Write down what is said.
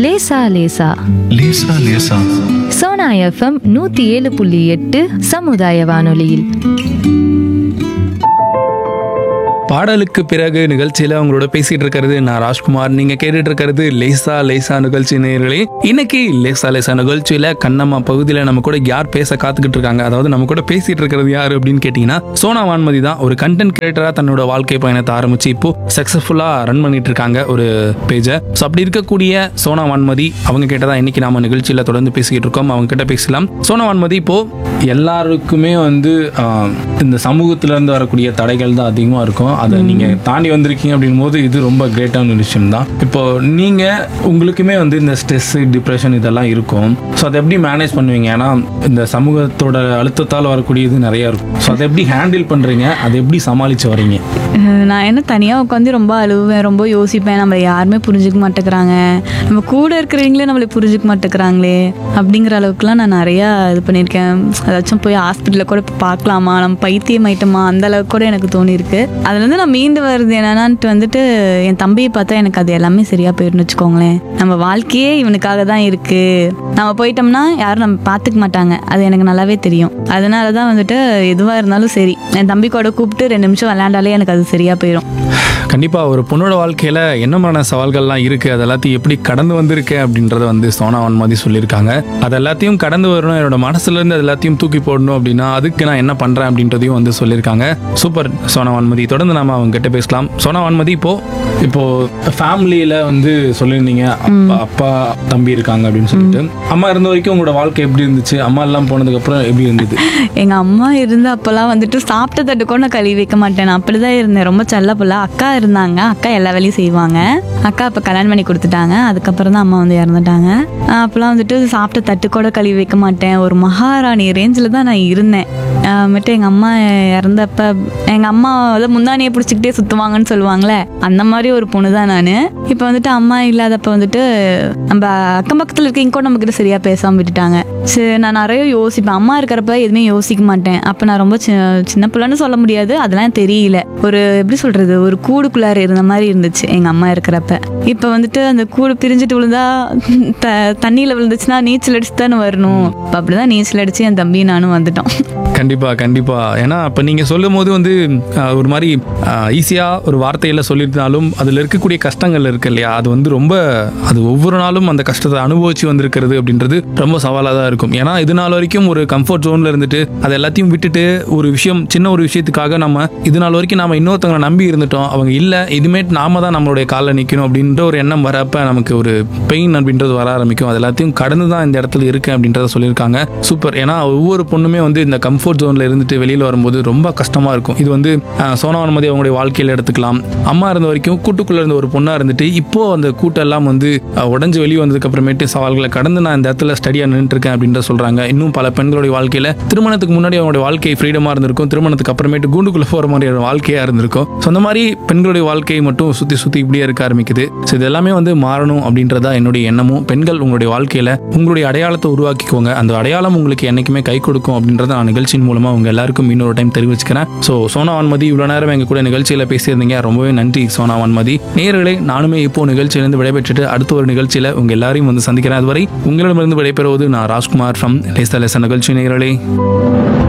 லேசா லேசா லேசா லேசா. சோனா எஃப்எம் 107.8 சமுதாய வானொலியில். பாடலுக்கு பிறகு நிகழ்ச்சியில உங்களோட பேசிட்டு இருக்கிறது நான் ராஜ்குமார். நீங்க கேட்டுட்டு இருக்கிறது லேசா லேசா நிகழ்ச்சி நேயர்களே. இன்னைக்கு லேசா லேசா நிகழ்ச்சியில கண்ணம்மா பகுதியில நம்ம கூட யார் பேச காத்துக்கிட்டு இருக்காங்க, அதாவது நம்ம கூட பேசிட்டு இருக்கிறது யாரு அப்படின்னு கேட்டீங்கன்னா சோனா வான்மதி தான். ஒரு கண்டென்ட் கிரியேட்டரா தன்னோட வாழ்க்கை பயணத்தை ஆரம்பிச்சு இப்போ சக்சஸ்ஃபுல்லா ரன் பண்ணிட்டு இருக்காங்க ஒரு பேஜை. ஸோ அப்படி இருக்கக்கூடிய சோனா வான்மதி அவங்க கிட்ட தான் இன்னைக்கு நாம நிகழ்ச்சியில தொடர்ந்து பேசிக்கிட்டு இருக்கோம். அவங்க கிட்ட பேசலாம். சோனா வான்மதி, இப்போ எல்லாருக்குமே இந்த சமூகத்துல இருந்து வரக்கூடிய தடைகள் தான் அதிகமா இருக்கும். அதை நீங்க தாண்டி வந்திருக்கீங்க அப்படின் போது இது ரொம்ப கிரேட்டான விஷயம் தான். இப்போ நீங்க உங்களுக்குமே இந்த ஸ்ட்ரெஸ், டிப்ரெஷன் இதெல்லாம் இருக்கும். ஸோ அதை எப்படி மேனேஜ் பண்ணுவீங்க? ஏன்னா இந்த சமூகத்தோட அழுத்தத்தால் வரக்கூடியது நிறைய இருக்கும். ஸோ அதை எப்படி ஹேண்டில் பண்றீங்க? அதை எப்படி சமாளிச்சு வரீங்க? நான் என்ன தனியாக உட்காந்து ரொம்ப அழுவேன், ரொம்ப யோசிப்பேன். நம்மளை யாருமே புரிஞ்சுக்க மாட்டேங்கிறாங்க, நம்ம கூட இருக்கிறவங்களே நம்மளை புரிஞ்சுக்க மாட்டேங்கிறாங்களே அப்படிங்கிற அளவுக்குலாம் நான் நிறையா இது பண்ணியிருக்கேன். ஏதாச்சும் போய் ஹாஸ்பிட்டலில் கூட பார்க்கலாமா, நம்ம பைத்தியம் ஆயிட்டோமா, அந்த அளவுக்கு கூட எனக்கு தோணியிருக்கு. அதுலேருந்து நான் மீண்டு வருது என்னன்னான்ட்டு என் தம்பியை பார்த்தா எனக்கு அது எல்லாமே சரியாக போயிடுன்னு வச்சுக்கோங்களேன். நம்ம வாழ்க்கையே இவனுக்காக தான் இருக்குது, நம்ம போயிட்டோம்னா யாரும் நம்ம பார்த்துக்க மாட்டாங்க, அது எனக்கு நல்லாவே தெரியும். அதனால தான் எதுவாக இருந்தாலும் சரி என் தம்பி கூட கூப்பிட்டு 2 நிமிஷம் விளையாண்டாலே எனக்கு அது சரியா போயிடும். கண்டிப்பா ஒரு பொண்ணோட வாழ்க்கையில என்ன மாதிரியான சவால்கள்லாம் இருக்கு, அது எல்லாத்தையும் எப்படி கடந்து வந்திருக்கேன் அப்படின்றத சோனா வான்மதி சொல்லியிருக்காங்க. அது எல்லாத்தையும் கடந்து வரணும், என்னோட மனசுல இருந்து அது எல்லாத்தையும் தூக்கி போடணும் அப்படின்னா அதுக்கு நான் என்ன பண்றேன் அப்படின்றதையும் சொல்லியிருக்காங்க. சூப்பர் சோனா வான்மதி. தொடர்ந்து நாம அவங்க கிட்ட பேசலாம். சோனா வான்மதி, இப்போ ஃபேமிலியில சொல்லியிருந்தீங்க அப்பா தம்பி இருக்காங்க அப்படின்னு சொல்லிட்டு. அம்மா இருந்த வரைக்கும் உங்களோட வாழ்க்கை எப்படி இருந்துச்சு? அம்மா எல்லாம் போனதுக்கு அப்புறம் எப்படி இருந்தது? எங்க அம்மா இருந்த அப்பெல்லாம் சாப்பிட்ட தட்டு கூட நான் கழுவி வைக்க மாட்டேன். நான் அப்படிதான் இருந்தேன், ரொம்ப செல்ல பிள்ளை. அக்கா இருந்தாங்க, அக்கா எல்லா வேலையும் செய்வாங்க. அக்கா அப்ப கல்யாணம் பண்ணி கொடுத்துட்டாங்க, அதுக்கப்புறம் தான் அம்மா இறந்துட்டாங்க. அப்பெல்லாம் சாப்பிட்ட தட்டு கூட கழுவி வைக்க மாட்டேன். ஒரு மகாராணி ரேஞ்சில் தான் நான் இருந்தேன். எங்க அம்மா இறந்தப்ப எங்க அம்மா முந்தானியை பிடிச்சிக்கிட்டே சுத்துவாங்கன்னு சொல்லுவாங்களே, அந்த மாதிரி ஒரு பொண்ணு தான் நான். இப்போ அம்மா இல்லாதப்ப நம்ம அக்கம் பக்கத்துல இருக்கீங்க கூட நம்ம கிட்ட சரியா பேசாம விட்டுட்டாங்க. சரி, நான் நிறைய யோசிப்பேன். அம்மா இருக்கிறப்ப எதுவுமே யோசிக்க மாட்டேன். அப்ப நான் ரொம்ப சின்ன பிள்ளைன்னு சொல்ல முடியாது, அதெல்லாம் தெரியல. ஒரு எப்படி சொல்றது, ஒரு கூடுக்குள்ளார இருந்த மாதிரி இருந்துச்சு எங்க அம்மா இருக்கிறப்ப. இப்ப அந்த கூடு பிரிஞ்சுட்டு விழுந்தா தண்ணியில விழுந்துச்சுன்னா நீச்சல் அடிச்சு தானே வரணும். அப்படிதான் நீச்சல் அடிச்சு என் தம்பி நானும் வந்துட்டோம். கண்டிப்பா கண்டிப்பா. ஏன்னா இப்ப நீங்க சொல்லும் போது ஒரு மாதிரி ஈஸியா ஒரு வார்த்தையில சொல்லியிருந்தாலும் அதுல இருக்கக்கூடிய கஷ்டங்கள் இருக்கு இல்லையா, அது ஒவ்வொரு நாளும் அந்த கஷ்டத்தை அனுபவிச்சு வந்திருக்கிறது அப்படின்றது ரொம்ப சவாலா தான் இருக்கும். ஏன்னா இது நாள் வரைக்கும் ஒரு கம்ஃபர்ட் ஜோன்ல இருந்துட்டு அது எல்லாத்தையும் விட்டுட்டு ஒரு விஷயம், சின்ன ஒரு விஷயத்துக்காக நம்ம இது நாள் வரைக்கும் நாம இன்னொருத்தவங்களை நம்பி இருந்துட்டோம், அவங்க இல்ல இதுமேட்டு நாம தான் நம்மளுடைய காலில் நிற்கணும் அப்படின்ற ஒரு எண்ணம் வரப்ப நமக்கு ஒரு பெயின் அப்படின்றது வர ஆரம்பிக்கும். அது எல்லாத்தையும் கடந்து தான் இந்த இடத்துல இருக்கு அப்படின்றத சொல்லியிருக்காங்க. சூப்பர். ஏன்னா ஒவ்வொரு பொண்ணுமே இந்த கம்ஃபர்ட் ஜோன்ல இருந்துட்டு வெளியில வரும்போது ரொம்ப கஷ்டமா இருக்கும். இது சோனா வான்மதி அவங்களுடைய வாழ்க்கையில எடுத்துக்கலாம். அம்மா இருந்த வரைக்கும் கூட்டுக்குள்ள இருந்த ஒரு பொண்ணா இருந்துட்டு இப்போ அந்த கூட்டெல்லாம் உடஞ்சு வெளியே வந்ததுக்கு அப்புறமேட்டு சவால்களை கடந்து நான் இந்த இடத்துல ஸ்டடியா நின்றுட்டு இருக்கேன் அப்படின்ற சொல்றாங்க. இன்னும் பல பெண்களுடைய வாழ்க்கையில திருமணத்துக்கு முன்னாடி அவங்களுடைய வாழ்க்கை ஃப்ரீடமா இருந்திருக்கும், திருமணத்துக்கு அப்புறமேட்டு கூண்டுக்குள்ள போற மாதிரியான வாழ்க்கையா இருந்திருக்கும். அந்த மாதிரி பெண்களுடைய வாழ்க்கையை மட்டும் சுத்தி சுத்தி இப்படியே இருக்க ஆரம்பிக்குது. இது எல்லாமே மாறணும் அப்படின்றதா என்னுடைய எண்ணமும். பெண்கள் உங்களுடைய வாழ்க்கையில உங்களுடைய அடையாளத்தை உருவாக்கிக்கோங்க, அந்த அடையாளம் உங்களுக்கு என்னைக்குமே கை கொடுக்கும் அப்படின்றத நான் நிகழ்ச்சியின் மூலமா உங்க எல்லாருக்கும் இன்னொரு டைம் தெரிவிச்சுக்கிறேன். சோனா வான்மதி இவ்வளவு நேரம் எங்க கூட நிகழ்ச்சியில பேசியிருந்தீங்க, ரொம்பவே நன்றி சோனா வான்மதி. நேயர்களே, நானுமே இப்போ நிகழ்ச்சியிலிருந்து விடைபெற்றுட்டு அடுத்த ஒரு நிகழ்ச்சியில உங்க எல்லாரையும் சந்திக்கிறேன். அதுவரை உங்களிடமிருந்து விடைபெறுவது நான் ராஜ்குமார் ஃப்ரம் லேசா லேசா நிகழ்ச்சி. நேயர்களே.